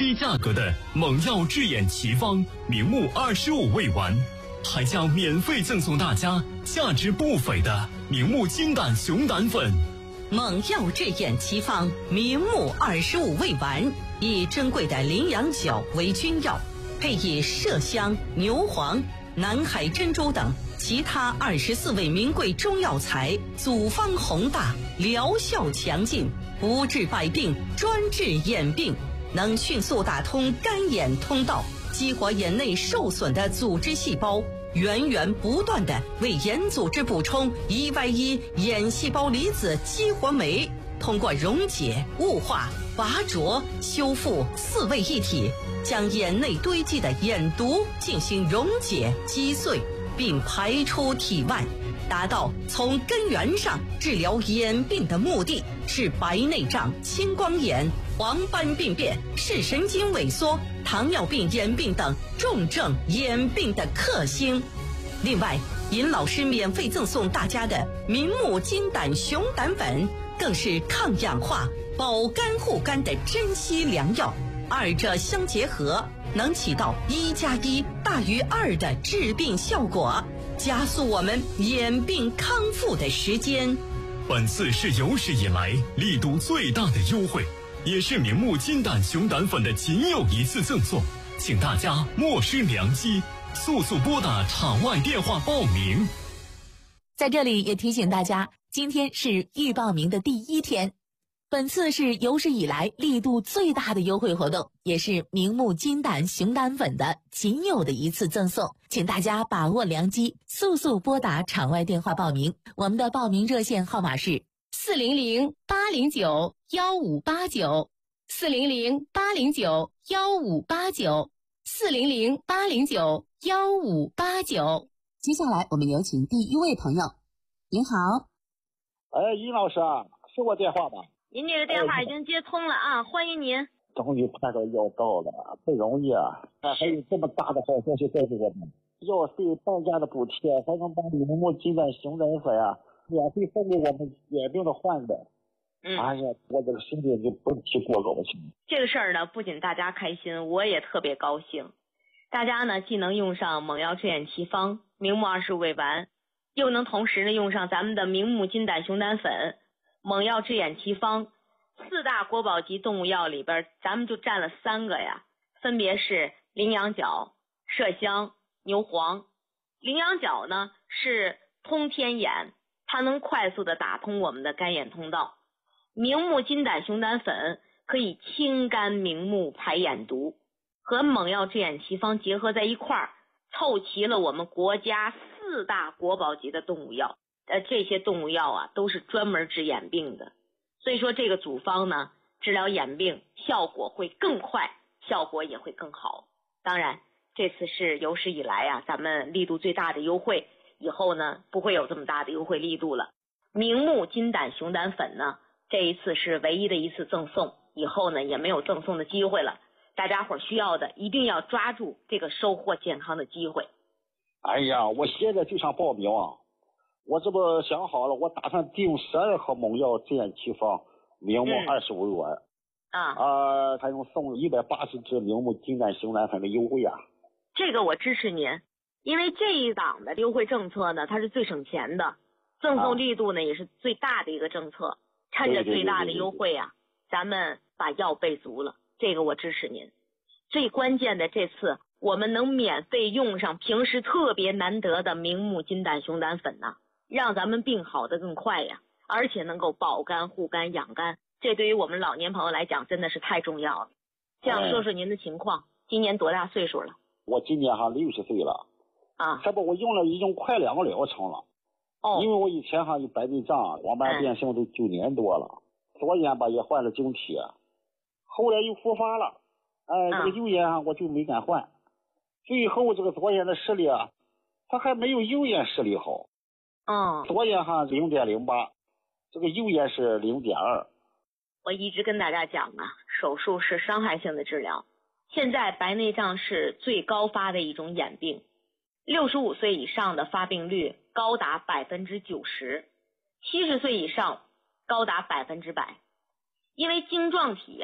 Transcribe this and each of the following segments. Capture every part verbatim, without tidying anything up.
低价格的猛药治眼奇方明目二十五味丸，还将免费赠送大家价值不菲的明目金胆熊胆粉。 猛药治眼奇方明目二十五味丸，以珍贵的羚羊角为君药，配以麝香、牛黄、南海珍珠等其他二十四味名贵中药材，组方宏大，疗效强劲，不治百病，专治眼病，能迅速打通干眼通道，激活眼内受损的组织细胞，源源不断地为眼组织补充一 Y 一眼细胞离子激活酶，通过溶解、雾化、拔灼、修复四位一体，将眼内堆积的眼毒进行溶解击碎，并排出体外，达到从根源上治疗眼病的目的，是白内障、青光眼、黄斑病变、视神经萎缩、糖尿病眼病等重症眼病的克星。另外，尹老师免费赠送大家的明目金胆熊胆粉，更是抗氧化、保肝护肝的珍稀良药，二者相结合，能起到一加一大于二的治病效果，加速我们眼病康复的时间。 本次是有史以来力度最大的优惠，也是明目金胆熊胆粉的仅有一次赠送，请大家莫失良机，速速拨打场外电话报名。 在这里也提醒大家，今天是预报名的第一天，本次是有史以来力度最大的优惠活动，也是明目金胆熊胆粉的仅有的一次赠送，请大家把握良机，速速拨打场外电话报名。我们的报名热线号码是四零零八零九幺五八九，四零零八零九幺五八九，四零零八零九幺五八九。接下来我们有请第一位朋友。您好。 哎，尹老师啊，是我电话吧？ 您这个电话已经接通了啊，欢迎您。 终于盼着要到了，不容易啊！还有这么大的好消息告诉我们，要费半价的补贴，还能把明目金胆熊胆粉啊免费送给我们眼病的患者。 嗯， 哎呀，我这个心里就不提多高兴。 这个事儿呢，不仅大家开心，我也特别高兴。大家呢，既能用上猛药治眼奇方明目二十五味丸，又能同时呢用上咱们的明目金胆熊胆粉、猛药治眼奇方，四大国宝级动物药里边，咱们就占了三个呀，分别是羚羊角、麝香、牛黄。羚羊角呢是通天眼，它能快速的打通我们的干眼通道。明目金胆熊胆粉可以清肝明目排眼毒，和猛药治眼奇方结合在一块儿，凑齐了我们国家四大国宝级的动物药。呃，这些动物药啊都是专门治眼病的，所以说这个组方呢治疗眼病效果会更快，效果也会更好。当然这次是有史以来啊咱们力度最大的优惠，以后呢不会有这么大的优惠力度了。明目金胆熊胆粉呢这一次是唯一的一次赠送，以后呢也没有赠送的机会了，大家伙需要的一定要抓住这个收获健康的机会。 哎呀，我现在就想报名啊！我这不想好了，我打算订十二盒猛药治眼奇方明目二十五味丸、 嗯、啊啊，还用送一百八十支明目金胆熊胆粉的优惠啊！ 这个我支持您，因为这一档的优惠政策呢，它是最省钱的，赠送力度呢、啊、也是最大的一个政策。趁着最大的优惠啊，咱们把药备足了，这个我支持您。最关键的这次我们能免费用上平时特别难得的明目金胆熊胆粉呐、啊，让咱们病好得更快呀，而且能够保肝护肝养肝，这对于我们老年朋友来讲真的是太重要了。这样说说您的情况、嗯、今年多大岁数了？ 我今年哈六十岁了啊， 这不我用了已经快两个疗程了。 哦， 因为我以前哈有白内障，黄斑变性都九年多了，左眼吧也换了晶体，后来又复发了，哎，这个右眼啊我就没敢换，最后这个左眼的视力啊，它还没有右眼视力好。 嗯， 左眼哈零点零八，这个右眼是零点二。 我一直跟大家讲啊，手术是伤害性的治疗。现在白内障是最高发的一种眼病，六十五岁以上的发病率高达百分之九十，七十岁以上高达百分之百。因为晶状体呀、啊，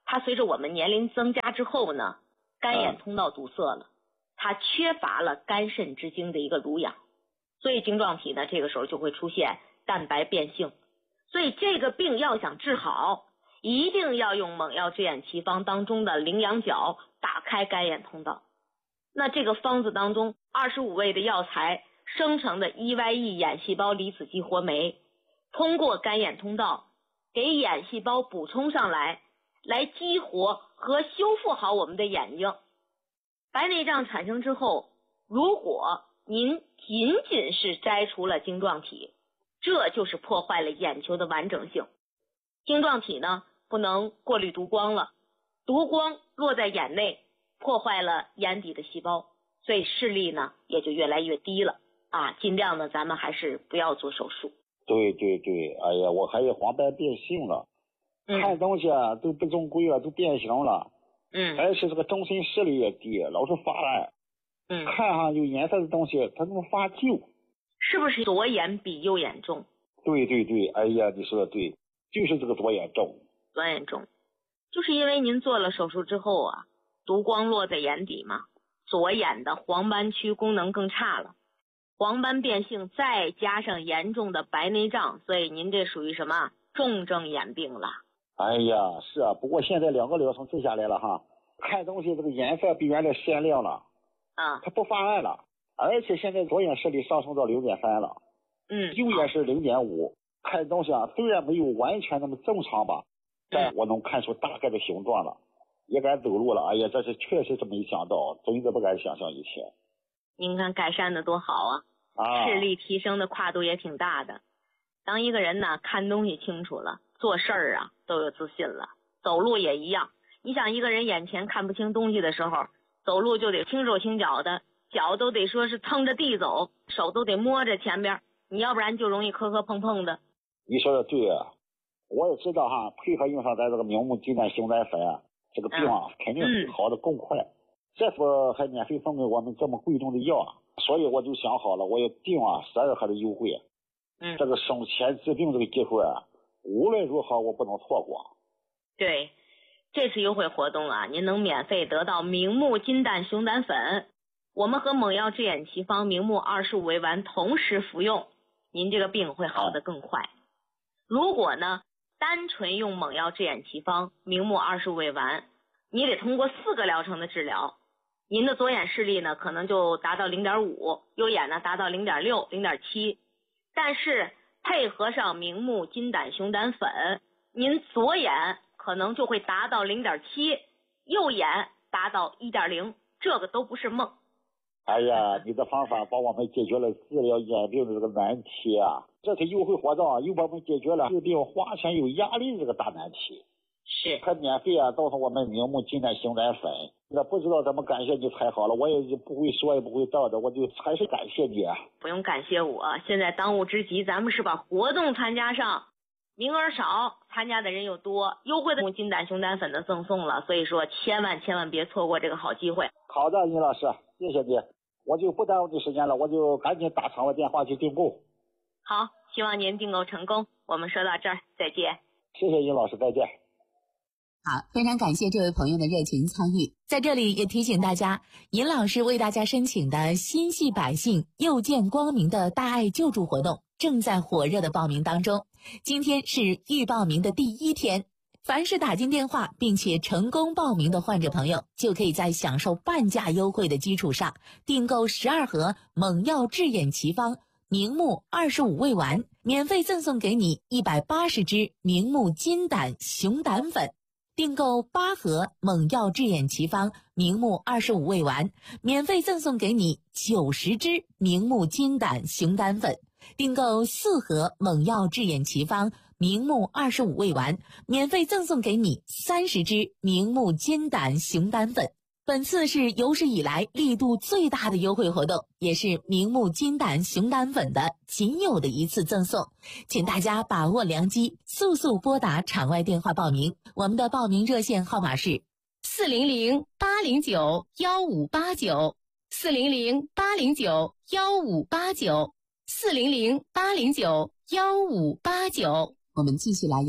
它随着我们年龄增加之后呢，肝眼通道堵塞了，它缺乏了肝肾之精的一个濡养，所以晶状体呢这个时候就会出现蛋白变性。所以这个病要想治好，一定要用猛药治眼奇方当中的羚羊角打开肝眼通道。那这个方子当中二十五味的药材生成的 E Y E 眼细胞离子激活酶，通过肝眼通道给眼细胞补充上来，来激活和修复好我们的眼睛。白内障产生之后，如果您仅仅是摘除了晶状体，这就是破坏了眼球的完整性。晶状体呢不能过滤读光了，读光落在眼内，破坏了眼底的细胞，所以视力呢也就越来越低了啊！尽量呢咱们还是不要做手术。 对对对，哎呀，我还有黄斑变性了， 嗯、 看东西啊都不中规了，都变形了。 嗯， 而且这个终身视力也低，老是发暗。 嗯， 看上有颜色的东西，它能发旧。 是不是左眼比右眼重？ 对对对，哎呀，你说的对，就是这个左眼重。 左眼重，就是因为您做了手术之后啊，读光落在眼底嘛，左眼的黄斑区功能更差了，黄斑变性再加上严重的白内障，所以您这属于什么重症眼病了。 哎呀，是啊，不过现在两个疗程治下来了哈，看东西这个颜色比原来鲜亮了， 啊， 它不发暗了，而且现在左眼视力上升到零点三了， 嗯， 右眼是零点五，看东西啊虽然没有完全那么正常吧，但我能看出大概的形状了，也敢走路了。哎呀，这是确实是没想到，真的不敢想象以前。 您看改善的多好啊， 啊， 视力提升的跨度也挺大的。当一个人呢看东西清楚了，做事儿啊都有自信了，走路也一样。你想一个人眼前看不清东西的时候，走路就得轻手轻脚的，脚都得说是蹭着地走，手都得摸着前边，你要不然就容易磕磕碰碰的。 你说的对啊，我也知道哈，配合用上咱这个明目鸡蛋熊胆粉啊，这个病啊、嗯、肯定会好的更快。嗯、这次还免费送给我们这么贵重的药啊，所以我就想好了，我要定啊十二盒的优惠。 嗯， 这个省钱治病这个机会啊，无论如何我不能错过。 对，这次优惠活动啊，您能免费得到明目金蛋熊胆粉，我们和猛药治眼奇方明目二十五味丸同时服用，您这个病会好得更快。如果呢单纯用猛药治眼奇方明目二十五味丸，你得通过四个疗程的治疗，您的左眼视力呢可能就达到 零点五， 右眼呢达到 零点六、零点七， 但是配合上明目金胆熊胆粉，您左眼可能就会达到 零点七， 右眼达到 一点零， 这个都不是梦。 哎呀，你的方法帮我们解决了治疗眼病的这个难题啊！这次优惠活动啊，又帮我们解决了治病花钱有压力的这个大难题。 是， 还免费啊，告诉我们明目金胆熊胆粉。那不知道怎么感谢你才好了，我也不会说也不会道的，我就还是感谢你啊。 不用感谢我，现在当务之急，咱们是把活动参加上，名额少，参加的人又多，优惠的金胆熊胆粉的赠送了，所以说千万千万别错过这个好机会。 好的，尹老师，谢谢你。我就不耽误你时间了，我就赶紧打场外电话去订购。 好，希望您订购成功。我们说到这儿，再见。 谢谢尹老师，再见。 好，非常感谢这位朋友的热情参与。在这里也提醒大家，尹老师为大家申请的心系百姓又见光明的大爱救助活动正在火热的报名当中。今天是预报名的第一天，凡是打进电话并且成功报名的患者朋友，就可以在享受半价优惠的基础上，订购十二盒猛药治眼奇方明目二十五味丸，免费赠送给你一百八十支明目金胆熊胆粉。订购八盒猛药治眼奇方明目二十五味丸，免费赠送给你九十支明目金胆熊胆粉。订购四盒猛药治眼奇方明目二十五味丸，免费赠送给你三十支明目金胆熊胆粉。本次是有史以来力度最大的优惠活动，也是明目金胆熊胆粉的仅有的一次赠送，请大家把握良机，速速拨打场外电话报名。我们的报名热线号码是四零零八零九幺五八九，四零零八零九幺五八九，四零零八零九幺五八九。我们继续来